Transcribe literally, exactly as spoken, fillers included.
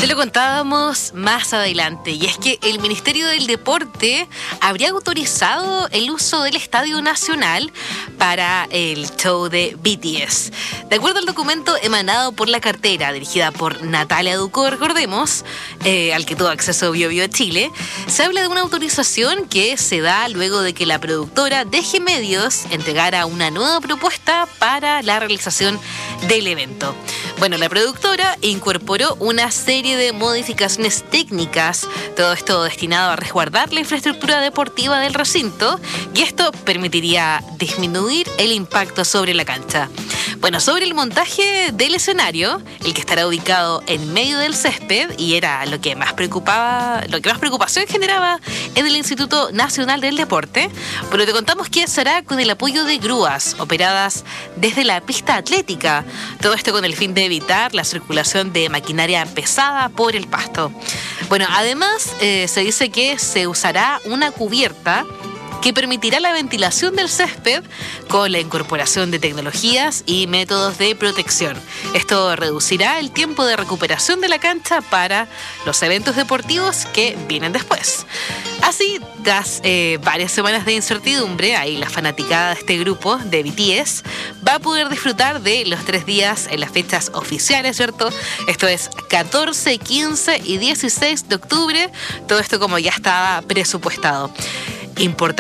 Te lo contábamos más adelante, y es que el Ministerio del Deporte habría autorizado el uso del Estadio Nacional para el show de B T S. De acuerdo al documento emanado por la cartera, dirigida por Natalia Ducó, recordemos, eh, al que tuvo acceso Bio Bio Chile, se habla de una autorización que se da luego de que la productora D G Medios entregara una nueva propuesta para la realización del evento. Bueno, la productora incorporó una serie de modificaciones técnicas, todo esto destinado a resguardar la infraestructura deportiva del recinto, y esto permitiría disminuir el impacto sobre la cancha. Bueno, sobre el montaje del escenario, el que estará ubicado en medio del césped, y era lo que más preocupaba, lo que más preocupación generaba en el Instituto Nacional del Deporte, pero te contamos que será con el apoyo de grúas operadas desde la pista atlética, todo esto con el fin de evitar la circulación de maquinaria pesada por el pasto. Bueno, además eh, se dice que se usará una cubierta que permitirá la ventilación del césped con la incorporación de tecnologías y métodos de protección. Esto reducirá el tiempo de recuperación de la cancha para los eventos deportivos que vienen después. Así, tras eh, varias semanas de incertidumbre, ahí la fanaticada de este grupo de B T S va a poder disfrutar de los tres días en las fechas oficiales, ¿cierto? Esto es catorce, quince y dieciséis de octubre. Todo esto como ya estaba presupuestado. Importante